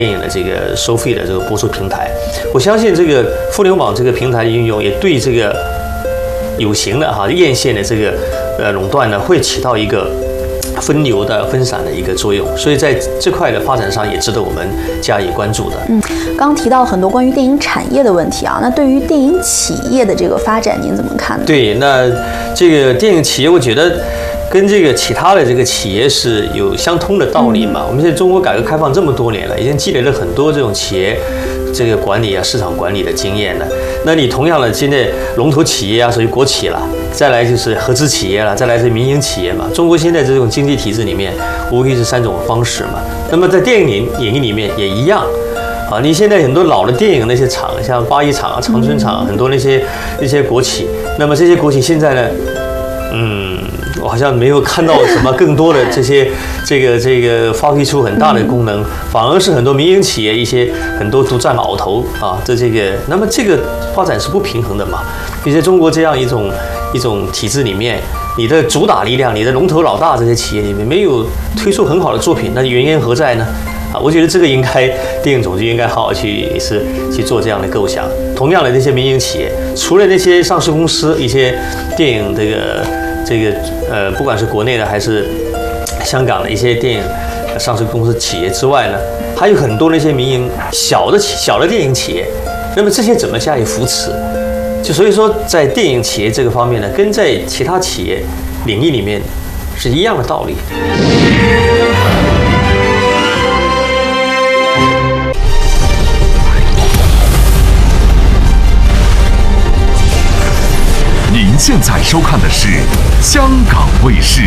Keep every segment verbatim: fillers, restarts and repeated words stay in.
电影的这个收费的这个播出平台。我相信这个互联网这个平台的运用，也对这个有形的哈院线的这个呃垄断呢，会起到一个分流的分散的一个作用，所以在这块的发展上也值得我们加以关注的。 嗯，刚刚提到很多关于电影产业的问题啊，那对于电影企业的这个发展，您怎么看呢？ 对，那这个电影企业，我觉得跟这个其他的这个企业是有相通的道理嘛。嗯、我们现在中国改革开放这么多年了，已经积累了很多这种企业这个管理啊、市场管理的经验了。那你同样的，现在龙头企业啊，属于国企了。再来就是合资企业了，再来是民营企业嘛。中国现在这种经济体制里面，无非是三种方式嘛。那么在电影领域里面也一样，啊，你现在很多老的电影那些厂，像八一厂啊、长春厂，很多那些那些国企，那么这些国企现在呢，嗯，我好像没有看到什么更多的这些这个这个发挥出很大的功能，反而是很多民营企业一些很多独占鳌头啊，这这个，那么这个发展是不平衡的嘛。比如在中国这样一种一种体制里面，你的主打力量，你的龙头老大这些企业里面没有推出很好的作品，那原因何在呢？啊，我觉得这个应该电影总局应该好好去也是去做这样的构想。同样的，那些民营企业，除了那些上市公司，一些电影这个这个呃，不管是国内的还是香港的一些电影上市公司企业之外呢，还有很多那些民营小的小的电影企业。那么这些怎么加以扶持？就所以说，在电影企业这个方面呢，跟在其他企业领域里面是一样的道理。 您现在收看的是香港卫视。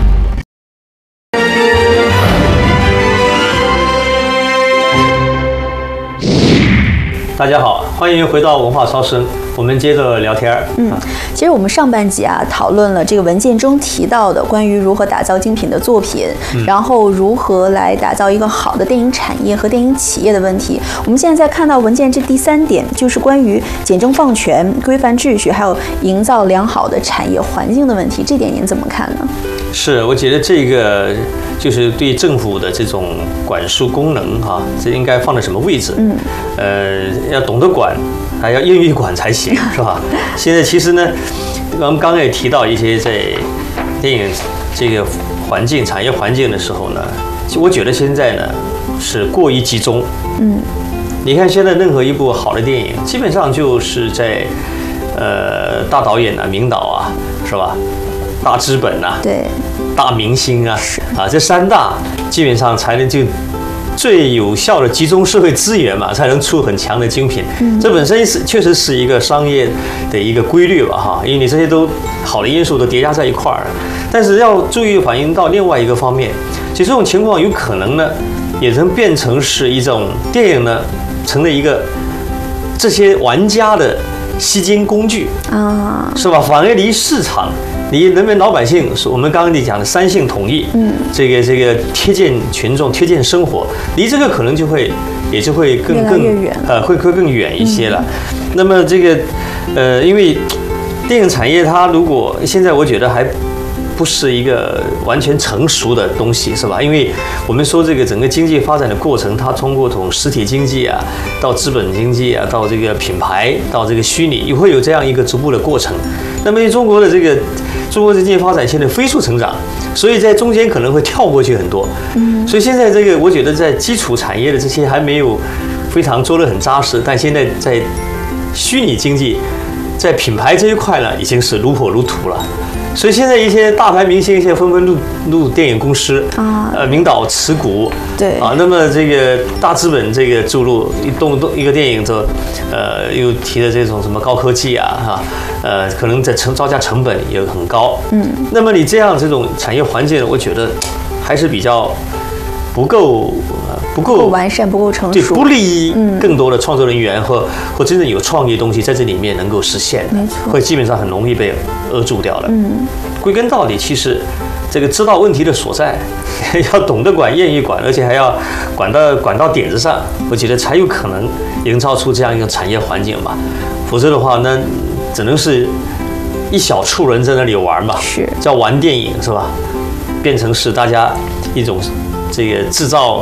大家好，欢迎回到文化超声，我们接着聊天。 嗯，其实我们上半集啊讨论了这个文件中提到的关于如何打造精品的作品，嗯、然后如何来打造一个好的电影产业和电影企业的问题。我们现在在看到文件这第三点，就是关于简政放权、规范秩序，还有营造良好的产业环境的问题。这点您怎么看呢？ 是，我觉得这个就是对政府的这种管束功能哈、啊，这应该放在什么位置？嗯，呃，要懂得管，还要愿意管才行，是吧？现在其实呢，我们刚刚也提到一些在电影这个环境、产业环境的时候呢，我觉得现在呢是过于集中。嗯，你看现在任何一部好的电影，基本上就是在呃大导演啊、名导啊，是吧？大资本啊， 对， 大明星啊，啊，这三大基本上才能就最有效的集中社会资源嘛，才能出很强的精品。嗯、这本身是确实是一个商业的一个规律吧，哈，因为你这些都好的因素都叠加在一块儿了。但是要注意反映到另外一个方面，其实这种情况有可能呢，也能变成是一种电影呢，成了一个这些玩家的吸金工具啊，是吧？反而离市场。你人民老百姓是我们刚刚你讲的三性统一，嗯，这个这个贴近群众、贴近生活，离这个可能就会也就会更更呃会会更远一些了。嗯、那么这个呃，因为电影产业它如果现在我觉得还不是一个完全成熟的东西，是吧？因为我们说这个整个经济发展的过程，它通过从实体经济啊，到资本经济啊，到这个品牌，到这个虚拟，也会有这样一个逐步的过程。那么中国的这个中国的经济发展现在飞速成长，所以在中间可能会跳过去很多。嗯，所以现在这个我觉得在基础产业的这些还没有非常做得很扎实，但现在在虚拟经济，在品牌这一块呢，已经是如火如荼了。所以现在一些大牌明星，现在纷纷入入电影公司啊，呃，名导持股， 对啊，那么这个大资本这个注入一动动一个电影，这呃又提的这种什么高科技啊，哈，呃，可能在成造价成本也很高，嗯，那么你这样这种产业环境，我觉得还是比较不够。不够完善，不够成熟， 对，不利于更多的创作人员和、嗯、或真正有创意的东西在这里面能够实现， 没错， 会基本上很容易被扼住掉了。嗯，归根到底，其实这个知道问题的所在，要懂得管，愿意管，而且还要管到管到点子上，我觉得才有可能营造出这样一个产业环境吧。否则的话，那只能是一小撮人在那里玩嘛， 是叫玩电影是吧？变成是大家一种这个制造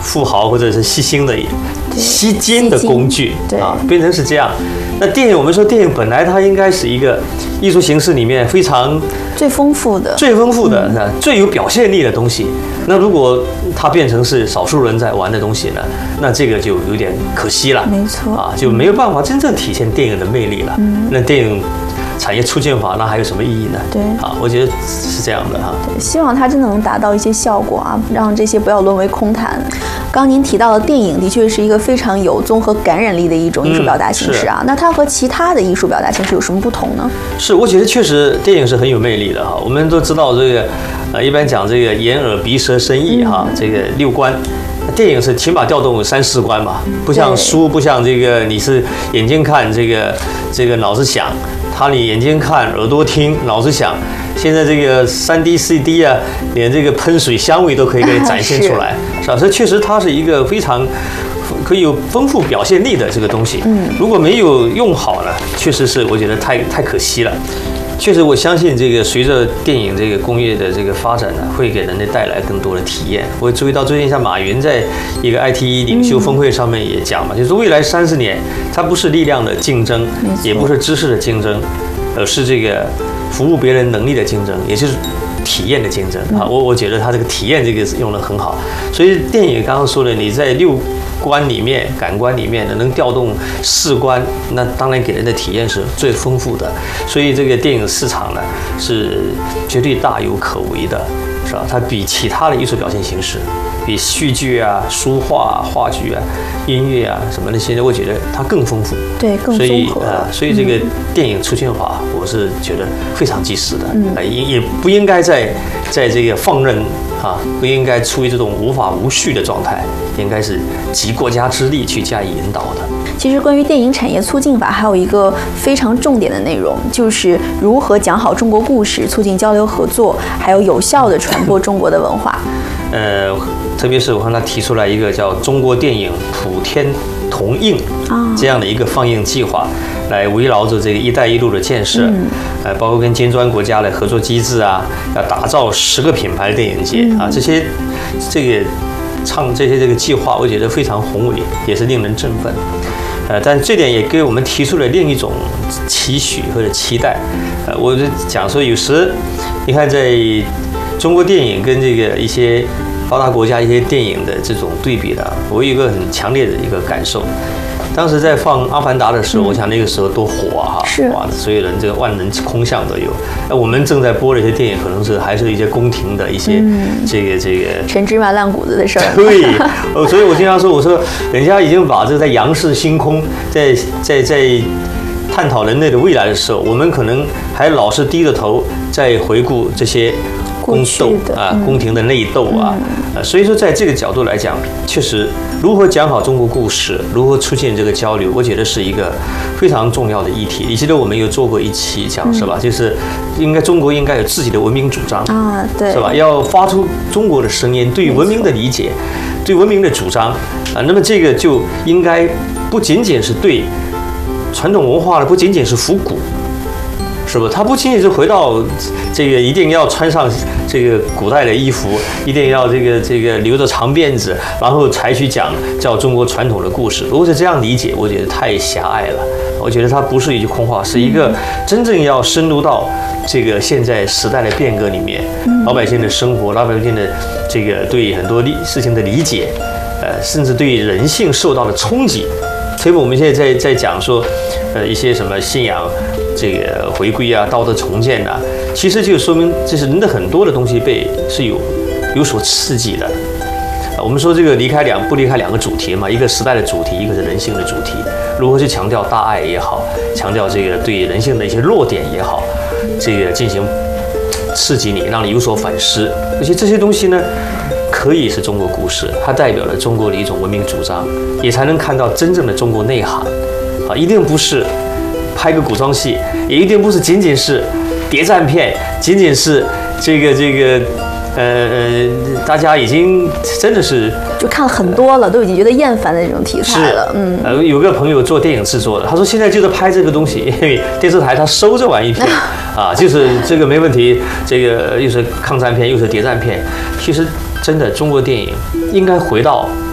富豪或者是吸星的吸金的工具啊，变成是这样。那电影我们说电影本来它应该是一个艺术形式里面非常最丰富的、 最丰富的、嗯、最有表现力的东西。那如果它变成是少数人在玩的东西呢，那这个就有点可惜了。 没错啊，就没有办法真正体现电影的魅力了。嗯，那电影产业促进法那还有什么意义呢？ 对啊，我觉得是这样的哈。 对，希望它真的能达到一些效果啊，让这些不要沦为空谈。刚刚您提到的电影的确是一个非常有综合感染力的一种艺术表达形式啊，嗯、那它和其他的艺术表达形式有什么不同呢？ 是，我觉得确实电影是很有魅力的哈。我们都知道这个，呃，一般讲这个眼耳鼻舌身意哈，嗯、这个六官。电影是起码调动三四官嘛，不像书，不像这个你是眼睛看这个这个脑子想，他你眼睛看耳朵听脑子想。现在这个三 D、四 D 啊，连这个喷水香味都可以给你展现出来，是吧？这确实它是一个非常可以有丰富表现力的这个东西。嗯，如果没有用好呢，确实是我觉得太太可惜了。确实，我相信这个随着电影这个工业的这个发展呢，会给人类带来更多的体验。我注意到最近像马云在一个 I T 领袖峰会上面也讲嘛，就是未来三十年，它不是力量的竞争，也不是知识的竞争，而是这个服务别人能力的竞争，也就是体验的竞争啊。我我觉得他这个体验这个用得很好。所以电影刚刚说的，你在六官里面、感官里面能调动四官，那当然给人的体验是最丰富的。所以这个电影市场呢是绝对大有可为的，是吧？它比其他的艺术表现形式，比戏剧啊、书画、啊、话剧啊、音乐啊什么那些，我觉得它更丰富。 对，更综合。 呃，所以这个电影出现法，我是觉得非常及时的，嗯，也也不应该在在这个放任。啊，不应该处于这种无法无序的状态，应该是集国家之力去加以引导的。 其实，关于电影产业促进法，还有一个非常重点的内容，就是如何讲好中国故事，促进交流合作，还有有效地传播中国的文化。 呃，特别是我看他提出来一个叫中国电影普天同映这样的一个放映计划，来围绕着这个“一带一路”的建设，嗯、呃，包括跟金砖国家的合作机制啊，要打造十个品牌电影节啊，这些这个唱这些这个计划，我觉得非常宏伟，也是令人振奋。呃，但这点也给我们提出了另一种期许或者期待。呃，我就讲说，有时你看，在中国电影跟这个一些发达国家一些电影的这种对比的，我有一个很强烈的一个感受。当时在放《阿凡达》的时候，嗯、我想那个时候多火啊！ 是哇，所有人这个万人空巷都有。那我们正在播的一些电影，可能是还是一些宫廷的一些、嗯、这个这个陈芝麻烂谷子的事儿。 对，呃，所以我经常说，我说人家已经把这个在仰视星空，在在在探讨人类的未来的时候，我们可能还老是低着头在回顾这些宫斗啊、宫廷的内斗啊，呃，所以说在这个角度来讲，确实如何讲好中国故事，如何出现这个交流，我觉得是一个非常重要的议题。你记得我们有做过一期讲是吧？就是应该中国应该有自己的文明主张啊，对， 是吧？要发出中国的声音，对文明的理解，对文明的主张啊。那么这个就应该不仅仅是对传统文化的，不仅仅是复古。是不？他不仅仅是回到这个一定要穿上这个古代的衣服，一定要这个这个留着长辫子，然后才去讲叫中国传统的故事。如果是这样理解，我觉得太狭隘了。我觉得它不是一句空话，是一个真正要深入到这个现在时代的变革里面，老百姓的生活，老百姓的这个对很多事情的理解，呃，甚至对人性受到的冲击。所以我们现在在在讲说，呃，一些什么信仰这个回归啊，道德重建啊，其实就说明这是人的很多的东西被是有有所刺激的。我们说这个离开两不离开两个主题嘛，一个时代的主题，一个是人性的主题。如何去强调大爱也好，强调这个对人性的一些弱点也好，这个进行刺激你，让你有所反思。而且这些东西呢，可以是中国故事，它代表了中国的一种文明主张，也才能看到真正的中国内涵。啊，一定不是拍个古装戏，也一定不是仅仅是谍战片，仅仅是这个这个。呃呃，大家已经真的是就看了很多了，都已经觉得厌烦的这种题材了。嗯， 呃，有个朋友做电影制作的，他说现在就是拍这个东西，因为电视台他收这玩意片啊，就是这个没问题，这个又是抗战片又是谍战片。其实真的中国电影应该回到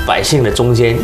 百姓的中间